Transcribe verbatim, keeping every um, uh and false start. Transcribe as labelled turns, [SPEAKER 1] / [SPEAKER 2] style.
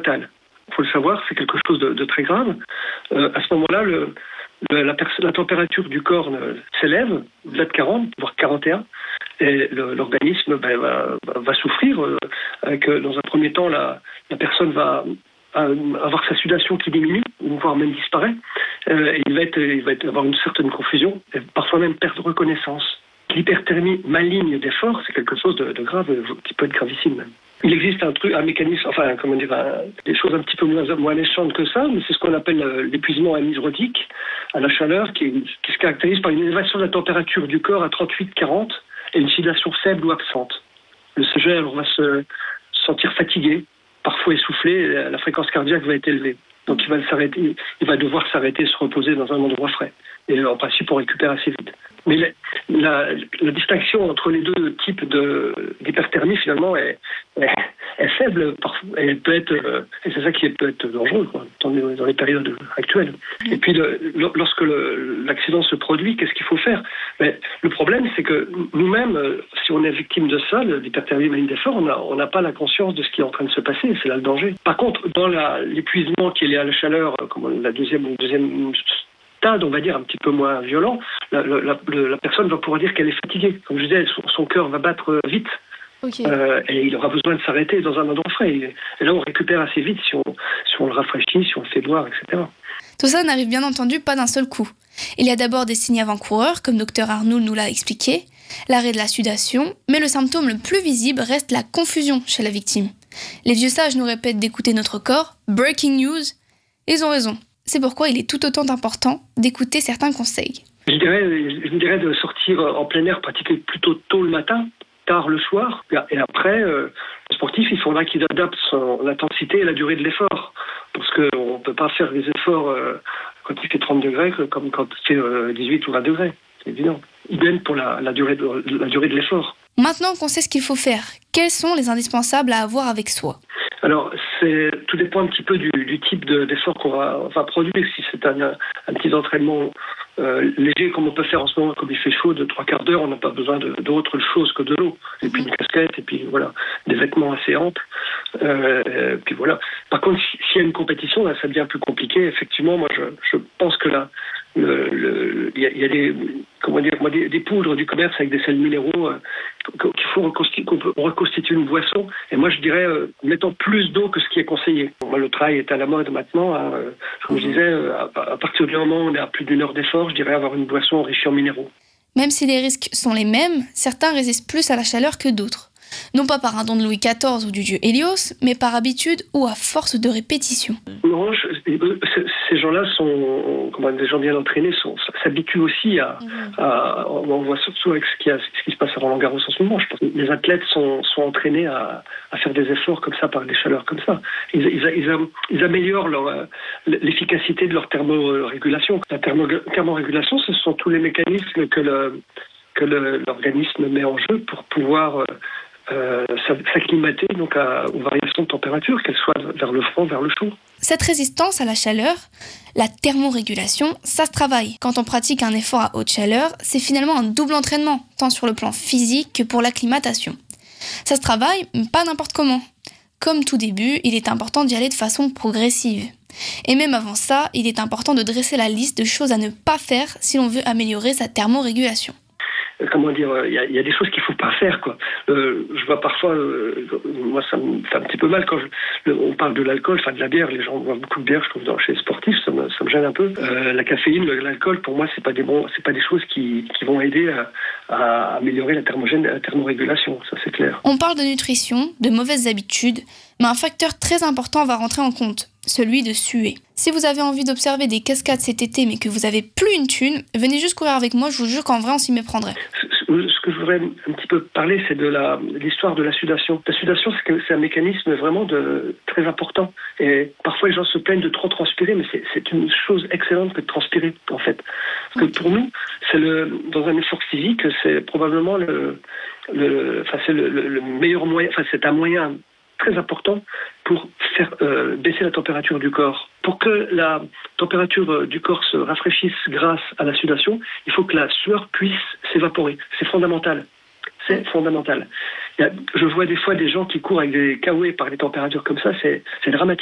[SPEAKER 1] fatal. Il faut le savoir, c'est quelque chose de, de très grave. Euh, à ce moment-là, le, le, la, pers- la température du corps euh, s'élève, au-delà de quarante, voire quarante et un, et le, l'organisme ben, va, va souffrir. Euh, avec, euh, dans un premier temps, la, la personne va avoir sa sudation qui diminue, voire même disparaît. Euh, et il va, être, il va être, avoir une certaine confusion, et parfois même perdre reconnaissance. L'hyperthermie maligne d'effort, c'est quelque chose de, de grave, qui peut être gravissime même. Il existe un truc, un mécanisme, enfin, comment dire, un, des choses un petit peu moins, moins méchantes que ça, mais c'est ce qu'on appelle euh, l'épuisement anisrotique à la chaleur, qui, qui se caractérise par une élévation de la température du corps à trente-huit à quarante et une sudation faible ou absente. Le sujet alors, va se sentir fatigué, parfois essoufflé, la fréquence cardiaque va être élevée. Donc il va s'arrêter, il va devoir s'arrêter, se reposer dans un endroit frais. Et en principe, on récupère assez vite. Mais la, la, la distinction entre les deux types de, d'hyperthermie, finalement, est, est, est faible. Elle peut être, et c'est ça qui peut être dangereux, quoi, dans, les, dans les périodes actuelles. Et puis, le, lorsque le, l'accident se produit, qu'est-ce qu'il faut faire? Mais le problème, c'est que nous-mêmes, si on est victime de ça, l'hyperthermie maligne d'effort, on n'a pas la conscience de ce qui est en train de se passer. C'est là le danger. Par contre, dans la, l'épuisement qui est lié à la chaleur, comme la deuxième, deuxième stade, on va dire, un petit peu moins violent, la, la, la, la personne va pouvoir dire qu'elle est fatiguée. Comme je disais, son, son cœur va battre vite. Okay. Euh, et il aura besoin de s'arrêter dans un endroit frais. Et, et là, on récupère assez vite si on, si on le rafraîchit, si on le fait boire, et cetera.
[SPEAKER 2] Tout ça n'arrive bien entendu pas d'un seul coup. Il y a d'abord des signes avant-coureurs, comme docteur Arnould nous l'a expliqué, l'arrêt de la sudation, mais le symptôme le plus visible reste la confusion chez la victime. Les vieux sages nous répètent d'écouter notre corps, breaking news, et ils ont raison. C'est pourquoi il est tout autant important d'écouter certains conseils.
[SPEAKER 1] Je dirais, je dirais de sortir en plein air, pratiquer plutôt tôt le matin, tard le soir. Et après, euh, le sportif, il faudra qu'il adapte son intensité et la durée de l'effort. Parce qu'on ne peut pas faire des efforts euh, quand il fait trente degrés comme quand il fait euh, dix-huit ou vingt degrés. C'est évident. Idem pour la, la, durée de, la durée de l'effort.
[SPEAKER 2] Maintenant qu'on sait ce qu'il faut faire, quels sont les indispensables à avoir avec soi ?
[SPEAKER 1] Alors, c'est, tout dépend un petit peu du, du type de, d'effort qu'on va, on va produire. Si c'est un, un petit entraînement euh, léger, comme on peut faire en ce moment, comme il fait chaud, de trois quarts d'heure, on n'a pas besoin de, d'autre chose que de l'eau. Et puis une casquette, et puis voilà, des vêtements assez amples. Euh, et puis voilà. Par contre, s'il y a une compétition, là, ça devient plus compliqué. Effectivement, moi, je, je pense que là, le, le, il y a, il y a des, comment dire, moi, des, des poudres du commerce avec des sels minéraux euh, qu'il faut reconstituer, qu'on peut reconstituer une boisson. Et moi, je dirais, euh, mettons plus d'eau que ce qui est conseillé. Moi, le trail est à la mode maintenant. Hein, euh, comme je disais, à, à partir du moment où on est à plus d'une heure d'effort, je dirais avoir une boisson enrichie en minéraux.
[SPEAKER 2] Même si les risques sont les mêmes, certains résistent plus à la chaleur que d'autres. Non pas par un don de Louis quatorze ou du dieu Hélios, mais par habitude ou à force de répétition.
[SPEAKER 1] Non, je, ces gens-là sont, comment, des gens bien entraînés, sont, s'habituent aussi à, mmh. à, on voit surtout avec ce qui, a, ce qui se passe à Roland-Garros en ce moment. Je pense que les athlètes sont, sont entraînés à, à faire des efforts comme ça, par des chaleurs comme ça. Ils, ils, ils, ils améliorent leur, l'efficacité de leur thermorégulation. La thermo, thermorégulation, ce sont tous les mécanismes que, le, que le, l'organisme met en jeu pour pouvoir Euh, s'acclimater donc à, aux variations de température, qu'elles soient vers le froid, vers le chaud.
[SPEAKER 2] Cette résistance à la chaleur, la thermorégulation, ça se travaille. Quand on pratique un effort à haute chaleur, c'est finalement un double entraînement, tant sur le plan physique que pour l'acclimatation. Ça se travaille, mais pas n'importe comment. Comme tout début, il est important d'y aller de façon progressive. Et même avant ça, il est important de dresser la liste de choses à ne pas faire si l'on veut améliorer sa thermorégulation.
[SPEAKER 1] Comment dire, il y, y a des choses qu'il faut pas faire, quoi. Euh, je vois parfois, euh, moi ça me fait un petit peu mal quand je, le, on parle de l'alcool, enfin de la bière, les gens boivent beaucoup de bière, je trouve, dans, chez les sportifs, ça me, ça me gêne un peu. Euh, la caféine, l'alcool, pour moi, c'est pas des bons, c'est pas des choses qui, qui vont aider à, à améliorer la, thermogène, la thermorégulation, ça c'est clair.
[SPEAKER 2] On parle de nutrition, de mauvaises habitudes, mais un facteur très important va rentrer en compte, celui de suer. Si vous avez envie d'observer des cascades cet été mais que vous avez plus une thune, venez juste courir avec moi, je vous jure qu'en vrai on s'y méprendrait.
[SPEAKER 1] Ce que je voudrais un petit peu parler, c'est de, la, de l'histoire de la sudation. La sudation, c'est, que c'est un mécanisme vraiment de, très important. Et parfois, les gens se plaignent de trop transpirer, mais c'est, c'est une chose excellente que de transpirer, en fait. Parce que pour nous, c'est le, dans un effort physique, c'est probablement le, le, enfin, c'est le, le, le meilleur moyen, enfin, c'est un moyen très important pour faire euh, baisser la température du corps. Pour que la température du corps se rafraîchisse grâce à la sudation, il faut que la sueur puisse s'évaporer. C'est fondamental. C'est fondamental. Il y a, je vois des fois des gens qui courent avec des caouets par des températures comme ça, c'est, c'est dramatique.